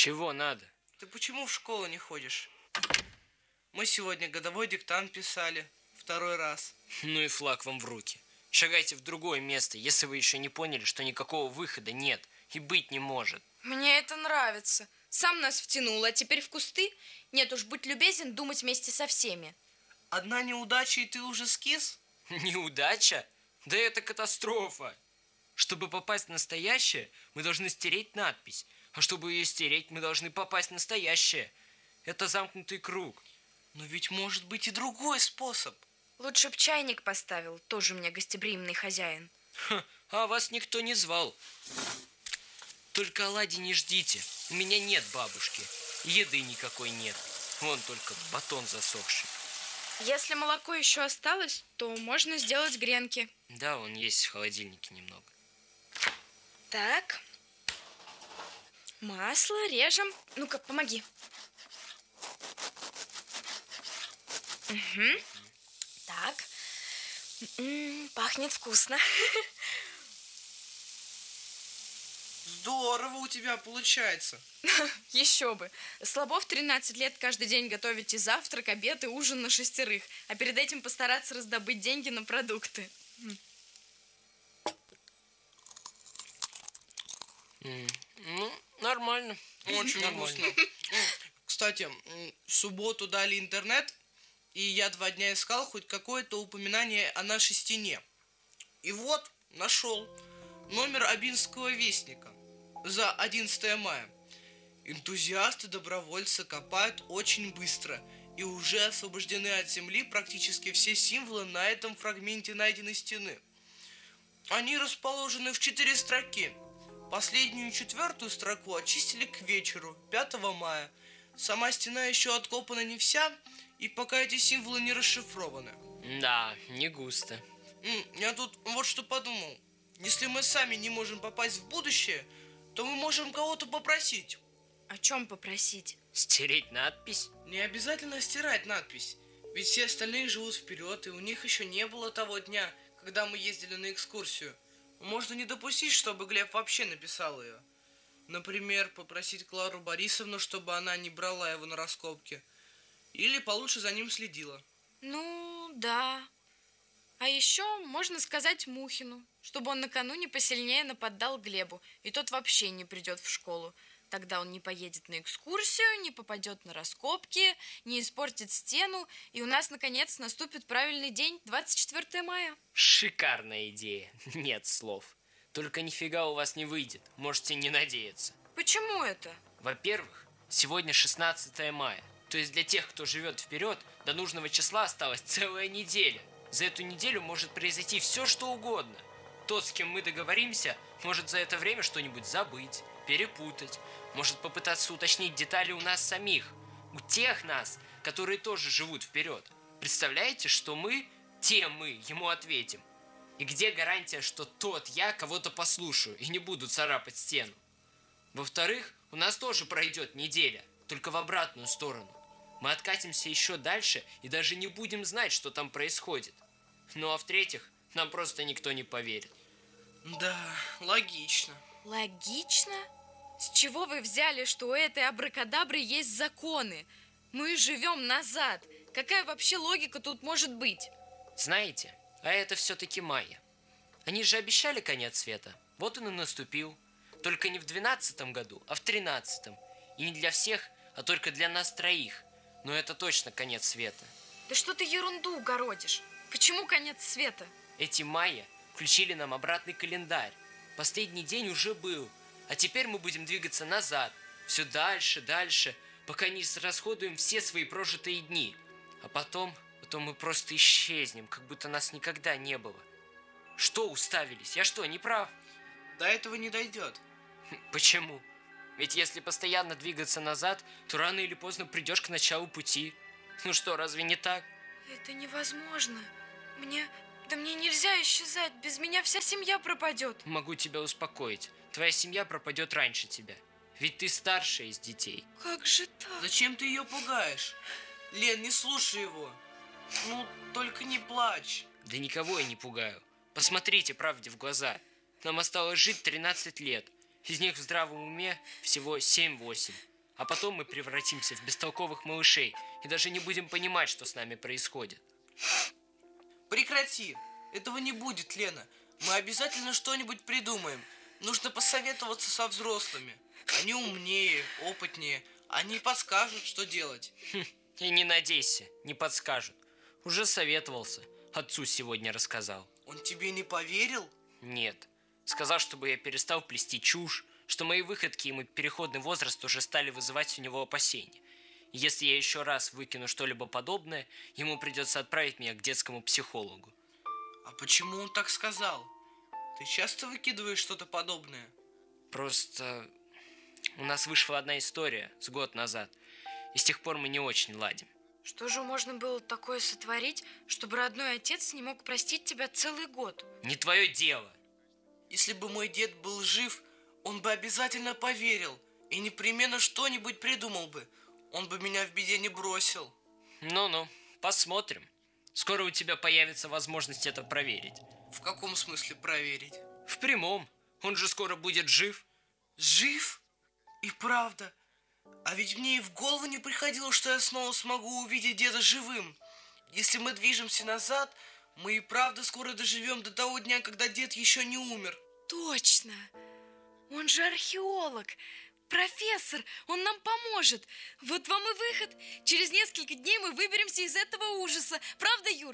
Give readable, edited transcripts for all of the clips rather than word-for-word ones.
Чего надо? Ты почему в школу не ходишь? Мы сегодня годовой диктант писали. 2-й раз. Ну и флаг вам в руки. Шагайте в другое место, если вы еще не поняли, что никакого выхода нет и быть не может. Мне это нравится. Сам нас втянул, а теперь в кусты? Нет уж, будь любезен думать вместе со всеми. Одна неудача, и ты уже скис? Неудача? Да это катастрофа. Чтобы попасть в настоящее, мы должны стереть надпись. А чтобы ее стереть, мы должны попасть в настоящее. Это замкнутый круг. Но ведь может быть и другой способ. Лучше б чайник поставил, тоже у меня гостеприимный хозяин. А вас никто не звал. Только оладьи не ждите. У меня нет бабушки. Еды никакой нет. Вон только батон засохший. Если молоко еще осталось, то можно сделать гренки. Да, он есть в холодильнике немного. Так. Масло режем. Ну-ка, помоги. Угу. Так. Пахнет вкусно. Здорово у тебя получается. Еще бы. Слабо в 13 лет каждый день готовить и завтрак, обед, и ужин на 6, а перед этим постараться раздобыть деньги на продукты. Ну, нормально. Очень нормально. вкусно. Кстати, в субботу дали интернет, и я 2 дня искал хоть какое-то упоминание о нашей стене. И вот, нашел. Номер Абинского вестника за 11 мая. Энтузиасты-добровольцы копают очень быстро, и уже освобождены от земли практически все символы на этом фрагменте найденной стены. Они расположены в 4 строки. Последнюю 4-ю строку очистили к вечеру, 5 мая. Сама стена еще откопана не вся, и пока эти символы не расшифрованы. Да, не густо. Я тут вот что подумал. Если мы сами не можем попасть в будущее, то мы можем кого-то попросить. О чем попросить? Стереть надпись? Не обязательно стирать надпись, ведь все остальные живут вперед, и у них еще не было того дня, когда мы ездили на экскурсию. Можно не допустить, чтобы Глеб вообще написал ее. Например, попросить Клару Борисовну, чтобы она не брала его на раскопки. Или получше за ним следила. Ну, да. А еще можно сказать Мухину, чтобы он накануне посильнее нападал Глебу, и тот вообще не придет в школу. Тогда он не поедет на экскурсию, не попадет на раскопки, не испортит стену, и у нас, наконец, наступит правильный день, 24 мая. Шикарная идея. Нет слов. Только нифига у вас не выйдет. Можете не надеяться. Почему это? Во-первых, сегодня 16 мая. То есть для тех, кто живет вперед, до нужного числа осталась целая неделя. За эту неделю может произойти все, что угодно. Тот, с кем мы договоримся, может за это время что-нибудь забыть, перепутать. Может попытаться уточнить детали у нас самих. У тех нас, которые тоже живут вперед. Представляете, что мы, ему ответим? И где гарантия, что тот я кого-то послушаю и не буду царапать стену? Во-вторых, у нас тоже пройдет неделя, только в обратную сторону. Мы откатимся еще дальше и даже не будем знать, что там происходит. Ну а в-третьих, нам просто никто не поверит. Да, логично. Логично? С чего вы взяли, что у этой абракадабры есть законы? Мы живем назад. Какая вообще логика тут может быть? Знаете, а это все-таки майя. Они же обещали конец света. Вот он и наступил. Только не в 12-м году, а в 13-м. И не для всех, а только для нас троих. Но это точно конец света. Да что ты ерунду городишь? Почему конец света? Эти майя включили нам обратный календарь. Последний день уже был. А теперь мы будем двигаться назад. Все дальше, дальше, пока не расходуем все свои прожитые дни. А потом мы просто исчезнем, как будто нас никогда не было. Что уставились? Я что, не прав? До этого не дойдет. Почему? Ведь если постоянно двигаться назад, то рано или поздно придешь к началу пути. Ну что, разве не так? Это невозможно. Мне нельзя исчезать. Без меня вся семья пропадет. Могу тебя успокоить. Твоя семья пропадет раньше тебя. Ведь ты старшая из детей. Как же так? Зачем ты ее пугаешь? Лен, не слушай его. Ну, только не плачь. Да никого я не пугаю. Посмотрите правде в глаза. Нам осталось жить 13 лет. Из них в здравом уме всего 7-8. А потом мы превратимся в бестолковых малышей и даже не будем понимать, что с нами происходит. Прекрати. Этого не будет, Лена. Мы обязательно что-нибудь придумаем. Нужно посоветоваться со взрослыми. Они умнее, опытнее. Они подскажут, что делать. И не надейся, не подскажут. Уже советовался. Отцу сегодня рассказал. Он тебе не поверил? Нет. Сказал, чтобы я перестал плести чушь, что мои выходки и мой переходный возраст уже стали вызывать у него опасения. И если я еще раз выкину что-либо подобное, ему придется отправить меня к детскому психологу. А почему он так сказал? Ты часто выкидываешь что-то подобное? Просто у нас вышла одна история с год назад, и с тех пор мы не очень ладим. Что же можно было такое сотворить, чтобы родной отец не мог простить тебя целый год? Не твое дело. Если бы мой дед был жив, он бы обязательно поверил и непременно что-нибудь придумал бы. Он бы меня в беде не бросил. Ну-ну, посмотрим. Скоро у тебя появится возможность это проверить. В каком смысле проверить? В прямом. Он же скоро будет жив. Жив? И правда. А ведь мне и в голову не приходило, что я снова смогу увидеть деда живым. Если мы движемся назад, мы и правда скоро доживем до того дня, когда дед еще не умер. Точно! Он же археолог, профессор, он нам поможет. Вот вам и выход. Через несколько дней мы выберемся из этого ужаса. Правда, Юр?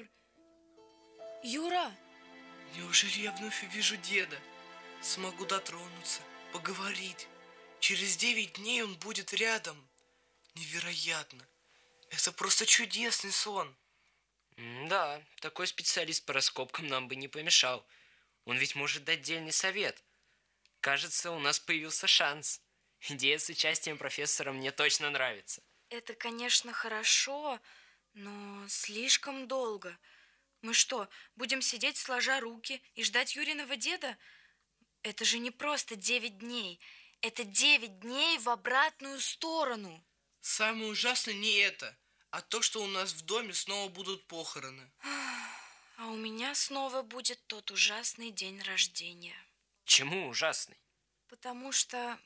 Юра! Неужели я вновь увижу деда? Смогу дотронуться, поговорить. Через 9 дней он будет рядом. Невероятно. Это просто чудесный сон. Да, такой специалист по раскопкам нам бы не помешал. Он ведь может дать дельный совет. Кажется, у нас появился шанс. Идея с участием профессора мне точно нравится. Это, конечно, хорошо, но слишком долго. Мы что, будем сидеть сложа руки и ждать Юриного деда? Это же не просто 9 дней. Это 9 дней в обратную сторону. Самое ужасное не это, а то, что у нас в доме снова будут похороны. А у меня снова будет тот ужасный день рождения. Чему ужасный? Потому что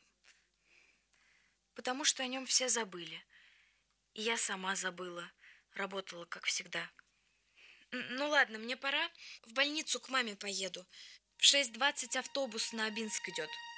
о нем все забыли. И я сама забыла. Работала, как всегда. Ну ладно, мне пора. В больницу к маме поеду. В 6:20 автобус на Абинск идет.